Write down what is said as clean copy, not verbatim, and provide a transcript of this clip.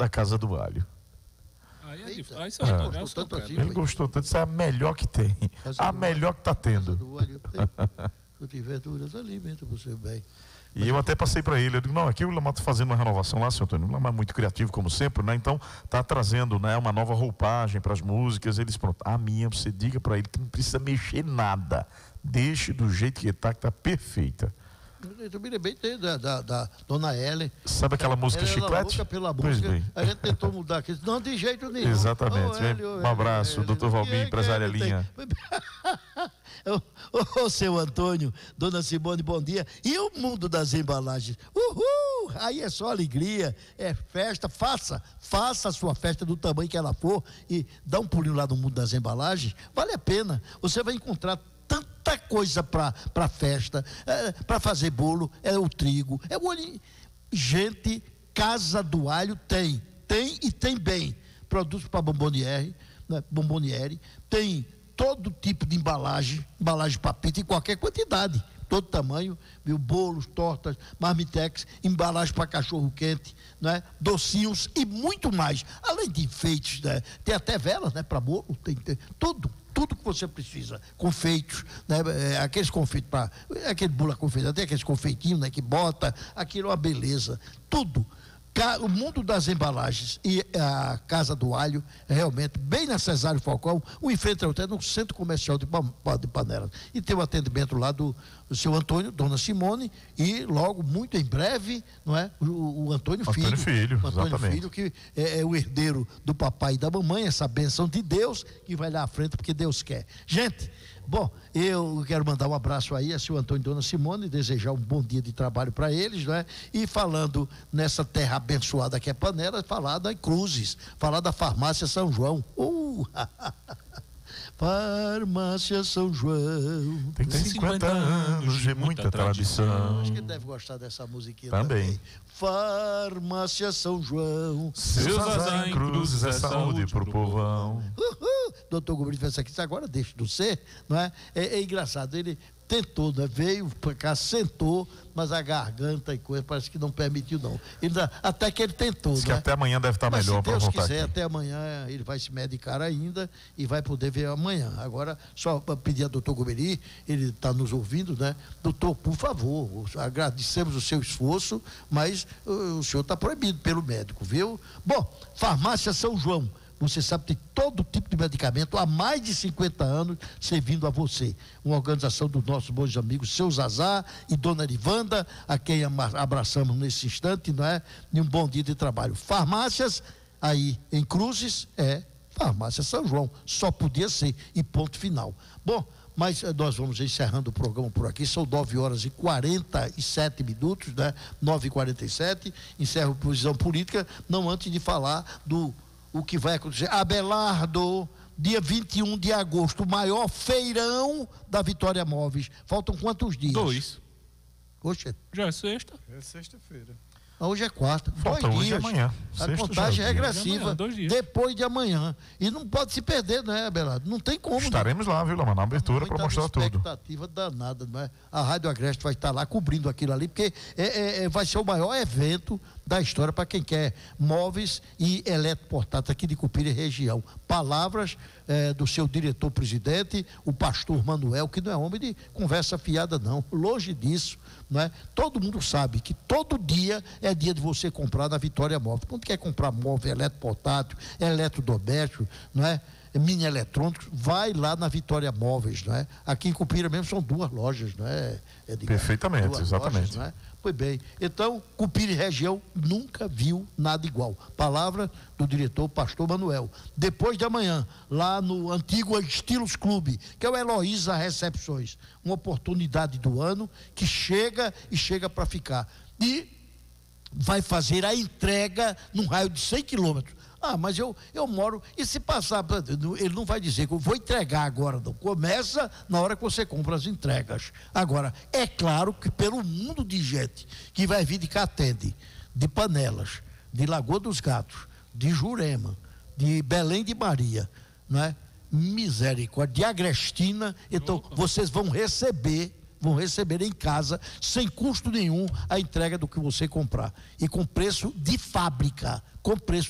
da Casa do Alho. Ele gostou tanto, isso é a melhor que tem. A melhor que está tendo. Se tiver verduras, alimenta você bem. E eu até passei para ele, eu digo, não, aqui o Lamar está fazendo uma renovação lá, senhor Antônio, o Lamar é muito criativo como sempre, né? Então está trazendo, né, uma nova roupagem para as músicas. Eles, pronto, a minha, você diga para ele que não precisa mexer nada, deixe do jeito que está perfeita. Eu me lembrei da Dona Ellen. Sabe aquela música Chiclete? Pela música, a gente tentou mudar aqui, não de jeito nenhum. Exatamente. Um abraço, doutor Valmir, empresária Linha. Ô, seu Antônio, dona Simone, bom dia. E o mundo das embalagens? Uhul! Aí é só alegria, é festa. Faça a sua festa do tamanho que ela for e dá um pulinho lá no mundo das embalagens. Vale a pena. Você vai encontrar tanta coisa para festa, para fazer bolo, é o trigo, é o olho. Gente, Casa do Alho tem e tem bem. Produtos para bomboniere, né? Bomboniere, tem todo tipo de embalagem para pizza em qualquer quantidade, todo tamanho, viu? Bolos, tortas, marmitex, embalagem para cachorro quente, né? Docinhos e muito mais, além de enfeites, né? Tem até velas, né? Para bolo, tem tudo que você precisa, confeitos, né? Aqueles confeitos aquele bolo confeito, tem aqueles confeitinhos, né? Que bota, aquilo é uma beleza, tudo. O mundo das embalagens e a Casa do Alho, realmente, bem na Cesário Falcão, o enfrente até no Centro Comercial de Panelas. E tem o atendimento lá do seu Antônio, dona Simone, e logo, muito em breve, não é? O Antônio Filho. Antônio Filho, que é o herdeiro do papai e da mamãe, essa bênção de Deus, que vai lá à frente porque Deus quer. Gente, bom, eu quero mandar um abraço aí a seu Antônio e dona Simone, desejar um bom dia de trabalho para eles, não é? E falando nessa terra abençoada que é Panelas, falar da Cruzes, falar da Farmácia São João. Farmácia São João. Tem 50 anos de muita tradição. Acho que ele deve gostar dessa musiquinha também. Farmácia São João. Seus azar em cruzes é saúde pro povão. Doutor Gubri fez isso agora, deixa de ser, não é? É engraçado, ele tentou, né? Veio para cá, sentou, mas a garganta e coisa parece que não permitiu, não. Até que ele tentou, diz né? Que até amanhã deve estar melhor para voltar. Se Deus quiser, aqui. até amanhã ele vai se medicar ainda e vai poder ver amanhã. Agora, só para pedir ao doutor Guberi, ele está nos ouvindo, né? Doutor, por favor, agradecemos o seu esforço, mas o senhor está proibido pelo médico, viu? Bom, Farmácia São João. Você sabe, tem todo tipo de medicamento há mais de 50 anos servindo a você. Uma organização dos nossos bons amigos, seu Zazá e dona Erivanda, a quem abraçamos nesse instante, não é? E um bom dia de trabalho. Farmácias, aí em Cruzes, Farmácia São João. Só podia ser, e ponto final. Bom, mas nós vamos encerrando o programa por aqui, são 9h47, né? 9h47, encerro a Visão Política, não antes de falar o que vai acontecer. Abelardo, dia 21 de agosto, o maior feirão da Vitória Móveis. Faltam quantos dias? 2. Oxe. Já é sexta? É sexta-feira. Hoje é quarta. Falta 2 hoje dias. E amanhã. A contagem é regressiva. Amanhã, 2 dias. Depois de amanhã. E não pode se perder, né, Abelardo? Não tem como. Estaremos lá, viu, Lamar, na abertura para mostrar tudo. Expectativa danada, não é? A Rádio Agreste vai estar lá cobrindo aquilo ali, porque vai ser o maior evento da história para quem quer móveis e eletroportáteis aqui de Cupira e região. Palavras do seu diretor-presidente, o pastor Manuel, que não é homem de conversa fiada, não. Longe disso, não é? Todo mundo sabe que todo dia é dia de você comprar na Vitória Móvel. Quando quer comprar móvel eletroportátil, eletrodoméstico, não é? Mini eletrônicos, vai lá na Vitória Móveis, não é? Aqui em Cupira mesmo são 2 lojas, não é? Perfeitamente, exatamente. Lojas, não é? Pois bem, então, Cupira e região nunca viu nada igual. Palavra do diretor pastor Manuel. Depois de amanhã, lá no antigo Estilos Clube, que é o Heloísa Recepções, uma oportunidade do ano que chega para ficar. E vai fazer a entrega num raio de 100 quilômetros. Ah, mas eu moro, e se passar, ele não vai dizer que eu vou entregar agora, não. Começa na hora que você compra as entregas. Agora, é claro que pelo mundo de gente que vai vir de Catende, de Panelas, de Lagoa dos Gatos, de Jurema, de Belém de Maria, não é? Misericórdia, de Agrestina, então vocês vão receber em casa, sem custo nenhum, a entrega do que você comprar. E com preço de fábrica.